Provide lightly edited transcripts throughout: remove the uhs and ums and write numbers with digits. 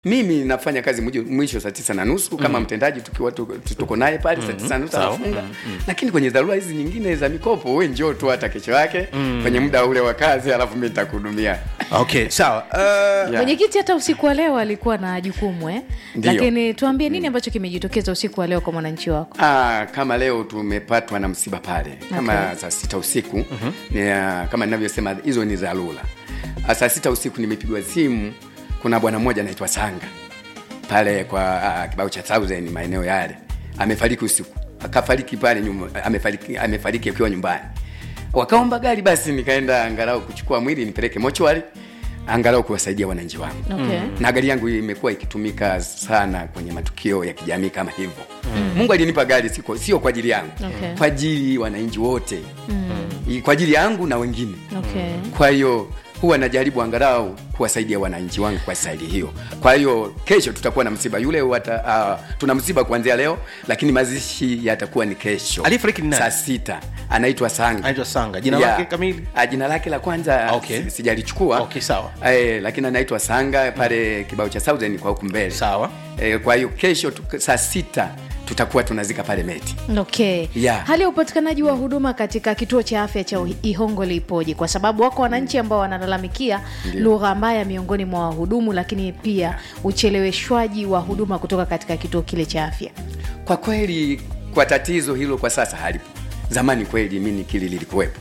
Mimi nafanya kazi mwisho saa 9:30 kama mtendaji tukiwa tuko naye pale saa 9:30 anafunga. Lakini kwenye dharura hizi nyingine za mikopo wewe njoo tu hata kesho yake kwenye muda ule wa kazi alafu mimi nitakuhudumia. Okay, sawa. Mwenyekiti hata usiku wa leo alikuwa na jukumu lakini tuambie nini ambacho kimejitokeza usiku wa leo kwa mwananchi wako? Kama leo tumepatwa na msiba pale. Kama saa 6 usiku kama ninavyosema hizo ni dharura. Saa 6 usiku nimepigwa simu. Kuna bwana mmoja anaitwa Sanga pale kwa kibao cha 1000 maeneo yale. Amefariki usiku. Akafariki pale amefariki akiwa nyumbani. Wakaomba gari, basi nikaenda angalau kuchukua mwili nipeleke mochwari angalau kuwasaidia wananchi wangu. Na gari yangu imekuwa ikitumika sana kwenye matukio ya kijamii kama hivyo. Mungu alinipa gari sio kwa ajili yangu. Kwa ajili wananchi wote. Kwa ajili yangu na wengine. Kwa hiyo huwa najaribu angalau kuwasaidia wananchi wangu kwa staili hiyo. Kwa hiyo kesho tutakuwa na msiba yule tuna msiba kuanzia leo lakini mazishi yatakuwa ni kesho. Alifariki ni nani? Saa 6. Anaitwa Sanga. Jina lake kamili? Jina lake la kwanza sijalichukua. Okay, sawa. Lakini anaitwa Sanga pale kibao cha 1000 kwa huko mbele. Sawa. Kwa hiyo kesho saa 6 tutakuwa tunazika pale Meti. Hali ya upatikanaji wa huduma katika kituo cha afya cha Ihongole ipoje? Kwa sababu wako wananchi ambao wanalalamikia lugha mbaya miongoni mwa wahudumu, lakini pia ucheleweshwaji wa huduma kutoka katika kituo kile cha afya. Kwa kweli kwa tatizo hilo kwa sasa halipo. Zamani kweli mimi kile lilikuwepo.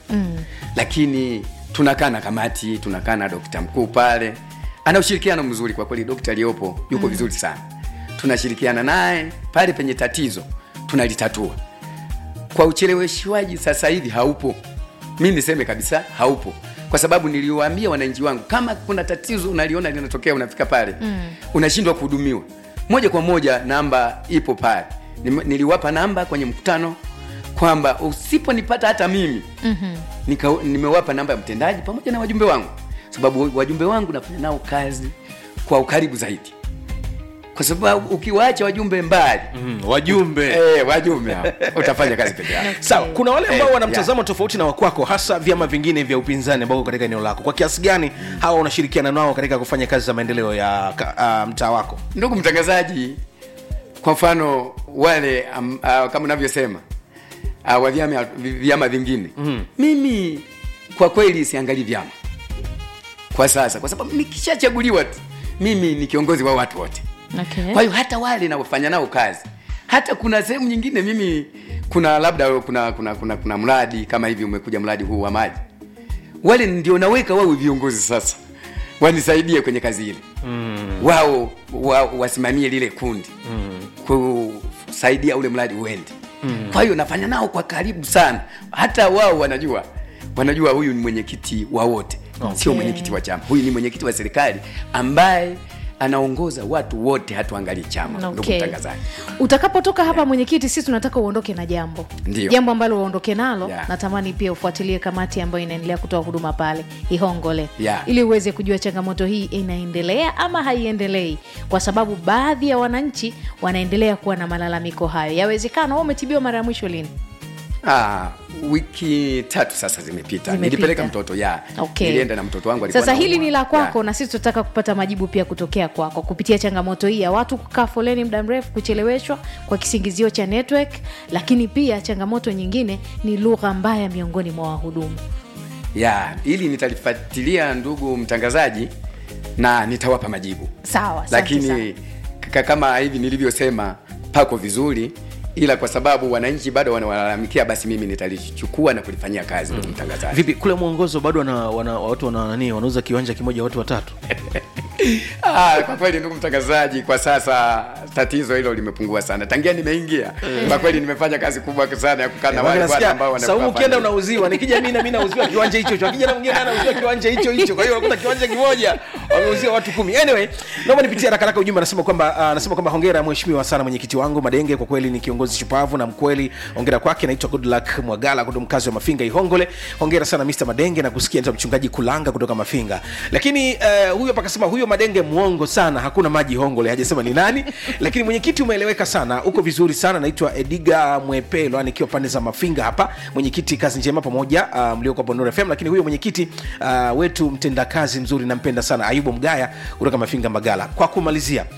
Lakini tunakaa na kamati, tunakaa na daktari mkuu pale. Ana ushirikiano mzuri kwa kweli, daktari aliyopo yuko vizuri sana. Tunashirikiana naye pale penye tatizo tunalitatua. Kwa ucheleweshwaji sasa hivi haupo. Mimi niseme kabisa haupo. Kwa sababu niliwaambia wananchi wangu kama kuna tatizo unaliona linatokea unafika pale unashindwa kuhudumiwa moja kwa moja, namba ipo pale. Niliwapa namba kwenye mkutano kwamba usiponipata hata mimi nimewapa namba ya mtendaji pamoja na wajumbe wangu, sababu wajumbe wangu nafanya nao kazi kwa ukaribu zaidi. Kwa sababu ukiwaacha wajumbe mbali wajumbe utafanya kazi peke yako. Sawa, kuna wale ambao wana mtazamo tofauti na wakwako, hasa vyama vingine vya upinzani ambao katika eneo lako. Kwa kiasi gani hawa unashirikiana nao katika kufanya kazi za maendeleo ya mtaa wako? Ndugu mtangazaji, kwa mfano wale kama unavyosema wa vyama vingine mimi kwa kweli siangalii vyama kwa sasa, kwa sababu nikishachaguliwa tu mimi ni kiongozi wa watu wote. Kwa hiyo hata wale naofanya nao kazi, hata kuna sehemu nyingine mimi kuna labda kuna mradi kama hivi umekuja mradi huu wa maji. Wale ndio naweka wao viongozi sasa. Wanisaidie kwenye kazi ile. Wao wasimamie lile kundi. Kusaidia ule mradi uende. Kwa hiyo nafanya nao kwa karibu sana. Hata wao wanajua huyu ni mwenyekiti wa wote. Sio mwenyekiti wa chama. Huyu ni mwenyekiti wa serikali ambaye anaongoza watu wote, hatuangalii chama. Ndugu mtangazaji, utakapotoka hapa mwenyekiti, sisi tunataka uondoke na jambo ambalo uondoke nalo. Natamani pia ufuatilie kamati ambayo inaendelea kutoa huduma pale Ihongole ili uweze kujua changamoto hii inaendelea ama haiendelei, kwa sababu baadhi ya wananchi wanaendelea kuwa na malalamiko hayo. Yawezekana wewe umetibiwa mara ya mwisho lini? Wiki 3 sasa zimepita. Nilipeleka mtoto nilienda na mtoto wangu alikuwa. Sasa hili ni la kwako na sisi tunataka kupata majibu pia kutokea kwako kupitia changamoto hii ya watu kukaa foleni muda mrefu, kucheleweshwa kwa kisingizio cha network, lakini pia changamoto nyingine ni lugha mbaya miongoni mwa wahudumu. Ili nitalifuatilia ndugu mtangazaji na nitawapa majibu. Sawa, lakini kama hivi nilivyosema pako vizuri, ila kwa sababu wananchi bado wanalalamikia, basi mimi nitalichukua na kulifanyia kazi. Ndugu mtangazaji, vipi kule Mwongozo bado watu wanauza kiwanja kimoja watu watatu? Kwa kweli ndugu mtangazaji, kwa sasa tatizo hilo limepungua sana tangia nimeingia. Kwa kweli nimefanya kazi kubwa sana ya kukaa na wale watu ambao sasa ukienda unauziwa, nikija mimi nauziwa kiwanja hicho, akija na mwingine anauziwa kiwanja hicho. Kwa hiyo unakuta kiwanja kimoja wameuzia watu 10. Anyway, naomba nipitie haraka ujumbe. Anasema kwamba hongera mheshimiwa sana mwenyekiti wangu Madenge, kwa kweli ni kiongozi shupavu na mkweli. Hongera kwake. Naitwa Good Luck Mwagala kutoka mkazi wa Mafinga Ihongole. Hongera sana Mr. Madenge na kusikia mchungaji Kulanga kutoka Mafinga. Lakini huyo hapa akasema huyo Madenge muongo sana, hakuna maji Ihongole, hajasema ni nani. Lakini mwenyekiti umeeleweka sana, uko vizuri sana. Naitwa Ediga Mwepelo, nikiwa pande za Mafinga hapa. Mwenyekiti, kazi njema pamoja, mlioko Bonora FM. Lakini huyo mwenyekiti wetu mtenda kazi mzuri, nampenda sana, Ayubu Mgaya kutoka Mafinga Mbagala. Kwa kumalizia,